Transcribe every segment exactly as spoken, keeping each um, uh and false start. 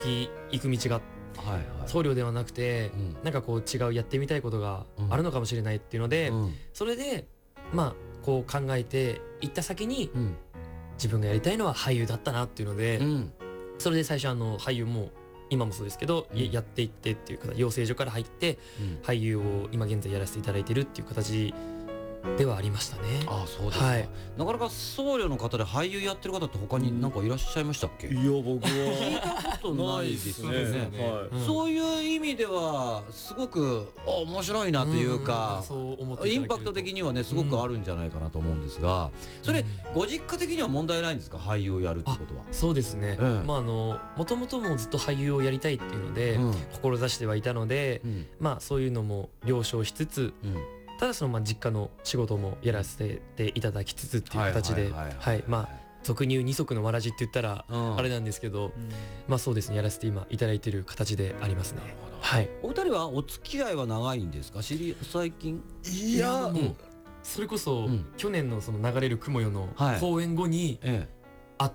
き行く道がはいはい、 僧侶ではなくて、 うん、 なんかこう違うやってみたいことがあるのかもしれないっていうので、 うん、 それでまあこう考えていった先に、 うん、 自分がやりたいのは俳優だったなっていうので、 うん、 それで最初あの俳優も今もそうですけど、 うん、 やっていってっていうか養成所から入って、うん、俳優を今現在やらせていただいてるっていう形ではありましたね。 ああそうですか、はい、なかなか僧侶の方で俳優やってる方って他に何かいらっしゃいましたっけ？ いや僕は聞いたことないですね。 ですね、はい、 そういう意味ではすごく面白いなというか、うん、インパクト的にはねすごくあるんじゃないかなと思うんですが、うん、それご実家的には問題ないんですか？俳優をやるってことは。 そうですね、うん、まああのもともともずっと俳優をやりたいっていうので、うん、志してはいたので、うん、まあそういうのも了承しつつ、うん、ただそのまあ実家の仕事もやらせていただきつつっていう形で、はいまあ俗に言う二足のわらじって言ったらあれなんですけど、うん、まあそうですねやらせて今いただいている形でありますね。はい。 お二人はお付き合いは長いんですか？知り最近？ いやもうそれこそ、うん、去年のその流れる雲よの公演後に会って、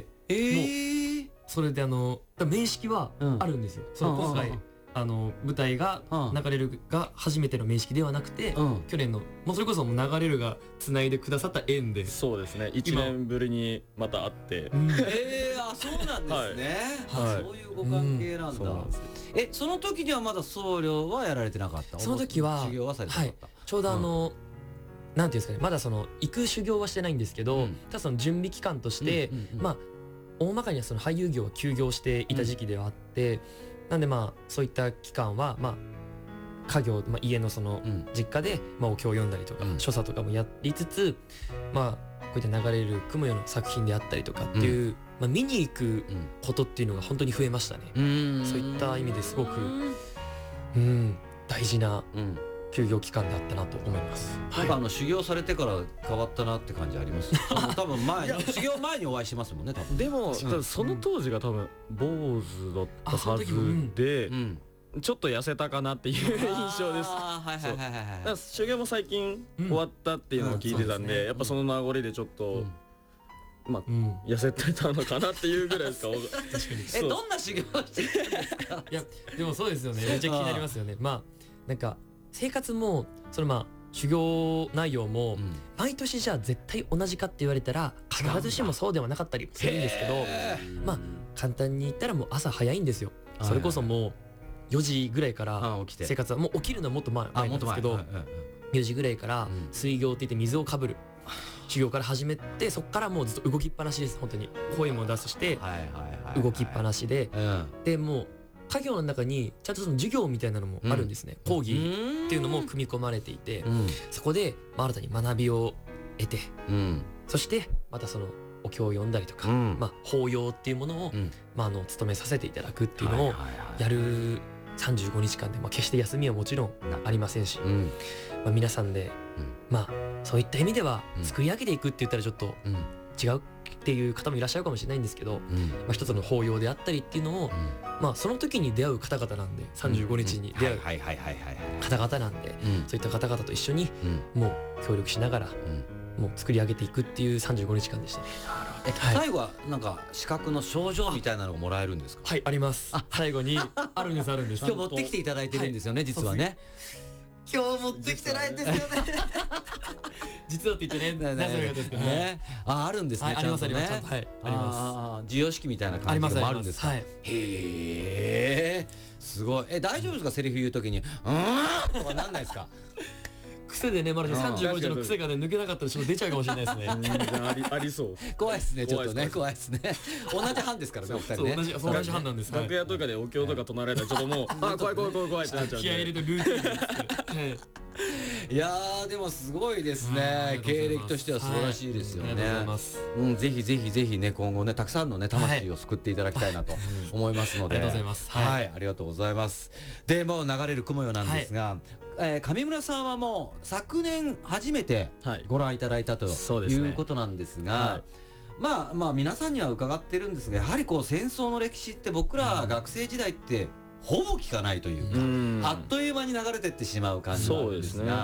ええもうそれであの面識はあるんですよ。うん、その今回あの舞台が流れるが初めての面識ではなくて、うん、去年のもうそれこそもう流れるがつないでくださった縁で、 そうですねいちねんぶりにまた会って、うん、 えー、あそうなんですね、はい、そういうご関係なんだ、うん、なんえその時にはまだ僧侶はやられてなかった？ その時は修行はされてなかった、はい、 ちょうどあの、うん、なんていうんですかねまだその行く修行はしてないんですけど、うん、ただその準備期間として、うんうんうん、まあ大まかにはその俳優業は休業していた時期ではあって、うんなんでまあそういった期間はまあ家業、まあ、家のその実家でまあお経を読んだりとか、うん、所作とかもやりつつまあこういった流れる雲よの作品であったりとかっていう、うんまあ、見に行くことっていうのが本当に増えましたね。うんそういった意味ですごくうん大事な休業期間だったなと思います。 はい、あの修行されてから変わったなって感じあります？多分前修行前にお会いしますもんね多分。 でもその当時が多分坊主だったはずで、うんうん、ちょっと痩せたかなっていう印象です。修行も最近終わったっていうのを聞いてたんで、うんうんね、やっぱその名残でちょっと、うんまあ、うん、痩せてたのかなっていうぐらいですか。 確かに。 えどんな修行をしてるんですか？ いやでもそうですよね。めっちゃ気になりますよね。まあなんか生活もそのまあ修行内容も毎年じゃあ絶対同じかって言われたら必ずしもそうではなかったりするんですけど、まあ簡単に言ったらもう朝早いんですよ。それこそもうよじぐらいから生活はもう起きるのはもっと前なんですけどよじぐらいから水行って言って水をかぶる修行から始めてそこからもうずっと動きっぱなしです。本当に声も出すして動きっぱなしででもう家業の中にちゃんとその授業みたいなのもあるんですね、うん、講義っていうのも組み込まれていて、うん、そこで新たに学びを得て、うん、そしてまたそのお経を読んだりとか、うんまあ、法要っていうものを、うんまあ、あの務めさせていただくっていうのをやるさんじゅうごにちかんで、まあ、決して休みはもちろんありませんし、うんまあ、皆さんで、うんまあ、そういった意味では作り上げていくって言ったらちょっと違うっていう方もいらっしゃるかもしれないんですけど、うんまあ、一つの法要であったりっていうのを、うんまあ、その時に出会う方々なんでさんじゅうごにちに出会う方々なんで、うん、そういった方々と一緒にもう協力しながら、うん、もう作り上げていくっていうさんじゅうごにちかんでしたね。 えはい、最後はなんか資格の賞状みたいなのがもらえるんですか？ はいあります。最後にあるんですあるんです。 今日持ってきていただいてるんですよね、はい、実はね。今日持ってきてないんですよね。 実はって言ってね、なぜかですけどね。 あ、あるんですね。 ありますあります。はい、あります。 授与式みたいな感じもあるんですか？へえ、すごい。え、大丈夫ですか？セリフ言うときに、うーんとかなんないですか？ 癖でね、まださんじゅうごにちの癖がね抜けなかったらちょっと出ちゃうかもしれないですね。 ありありそう。 怖いですね、ちょっとね、怖いですね。同じ班ですからね、お二人ね。 同じ同じ班なんです。 楽屋とかでお経とか唱えられたらちょっともう、あ、怖い怖い怖い怖いってなっちゃう。 気合入れてルーティンで。 いやーでもすごいですね。経歴としては素晴らしいですよね。うん、ぜひぜひぜひね今後ねたくさんのね魂を救っていただきたいなと思いますので、 ありがとうございます。 はい、ありがとうございます。でもう流れる雲よなんですが、えー、上村さんはもう昨年初めてご覧いただいたということなんですが。まあまあ皆さんには伺ってるんですが、やはりこう戦争の歴史って僕ら学生時代ってほぼ聞かないというか、あっという間に流れてってしまう感じなんですが、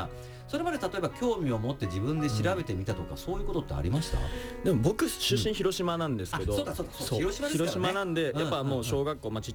それまで例えば興味を持って自分で調べてみたとか、そういうことってありました？ でも僕出身広島なんですけど、 そうだそうだ、広島ですからね。 広島なんでやっぱもう小学校、まあ